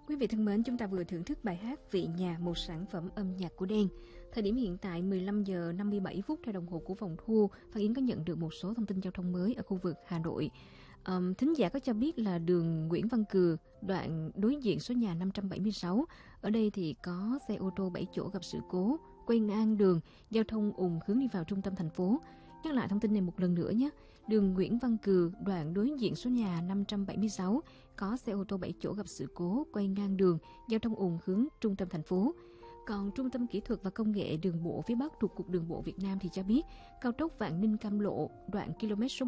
Quý vị thân mến, chúng ta vừa thưởng thức bài hát Vị Nhà, một sản phẩm âm nhạc của Đen. Thời điểm hiện tại 15 giờ 57 phút theo đồng hồ của phòng thu, Phan Yến có nhận được một số thông tin giao thông mới ở khu vực Hà Nội. Thính giả có cho biết là đường Nguyễn Văn Cừ, đoạn đối diện số nhà 576. Ở đây thì có xe ô tô 7 chỗ gặp sự cố, quay ngang đường, giao thông ùn hướng đi vào trung tâm thành phố. Nhắc lại thông tin này một lần nữa nhé. Đường Nguyễn Văn Cừ, đoạn đối diện số nhà 576, có xe ô tô 7 chỗ gặp sự cố, quay ngang đường, giao thông ùn hướng trung tâm thành phố. Còn Trung tâm Kỹ thuật và Công nghệ Đường bộ phía Bắc thuộc Cục Đường bộ Việt Nam thì cho biết, cao tốc Vạn Ninh Cam Lộ, đoạn km số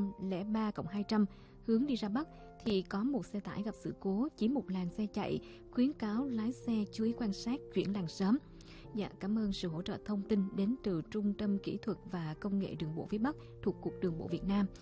703+200 hướng đi ra Bắc thì có một xe tải gặp sự cố, chỉ một làn xe chạy, khuyến cáo lái xe chú ý quan sát, chuyển làn sớm. Dạ, cảm ơn sự hỗ trợ thông tin đến từ Trung tâm Kỹ thuật và Công nghệ Đường bộ phía Bắc thuộc Cục Đường bộ Việt Nam.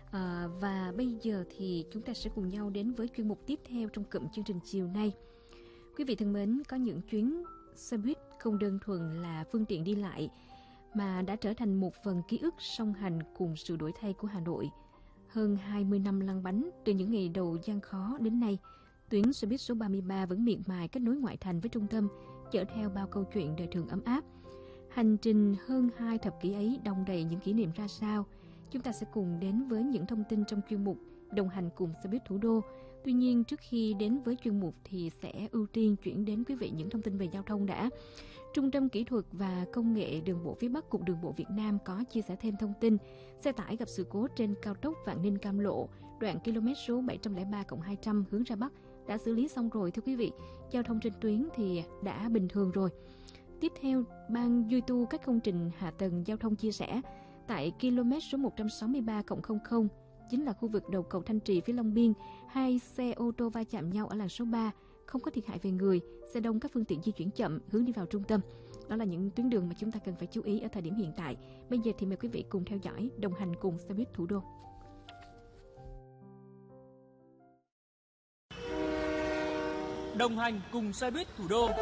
Và bây giờ thì chúng ta sẽ cùng nhau đến với chuyên mục tiếp theo trong cụm chương trình chiều nay. Quý vị thân mến, có những chuyến xe buýt không đơn thuần là phương tiện đi lại mà đã trở thành một phần ký ức song hành cùng sự đổi thay của Hà Nội. Hơn 20 năm lăn bánh từ những ngày đầu gian khó đến nay, tuyến xe buýt số 33 vẫn miệt mài kết nối ngoại thành với trung tâm, chở theo bao câu chuyện đời thường ấm áp. Hành trình hơn 2 thập kỷ ấy đong đầy những kỷ niệm ra sao? Chúng ta sẽ cùng đến với những thông tin trong chuyên mục Đồng hành cùng xe buýt thủ đô. Tuy nhiên, trước khi đến với chuyên mục thì sẽ ưu tiên chuyển đến quý vị những thông tin về giao thông đã. Trung tâm Kỹ thuật và Công nghệ Đường bộ phía Bắc Cục Đường bộ Việt Nam có chia sẻ thêm thông tin xe tải gặp sự cố trên cao tốc Vạn Ninh Cam Lộ, đoạn km số 703+200 hướng ra Bắc đã xử lý xong rồi thưa quý vị. Giao thông trên tuyến thì đã bình thường rồi. Tiếp theo, Ban duy tu các công trình hạ tầng giao thông chia sẻ tại km số 163+00 chính là khu vực đầu cầu Thanh Trì phía Long Biên, hai xe ô tô va chạm nhau ở làn số 3, không có thiệt hại về người, xe đông các phương tiện di chuyển chậm hướng đi vào trung tâm. Đó là những tuyến đường mà chúng ta cần phải chú ý ở thời điểm hiện tại. Bây giờ thì mời quý vị cùng theo dõi Đồng hành cùng xe buýt thủ đô. Đồng hành cùng xe buýt thủ đô.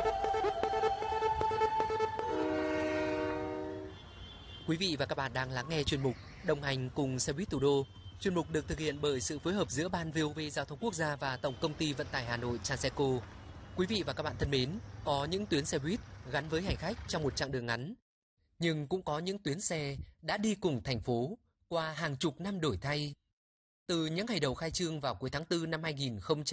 Quý vị và các bạn đang lắng nghe chuyên mục Đồng hành cùng xe buýt thủ đô. Chuyên mục được thực hiện bởi sự phối hợp giữa Ban VOV Giao thông Quốc gia và Tổng công ty Vận tải Hà Nội Transeco. Quý vị và các bạn thân mến, có những tuyến xe buýt gắn với hành khách trong một chặng đường ngắn, nhưng cũng có những tuyến xe đã đi cùng thành phố qua hàng chục năm đổi thay. Từ những ngày đầu khai trương vào cuối tháng 4 năm 2000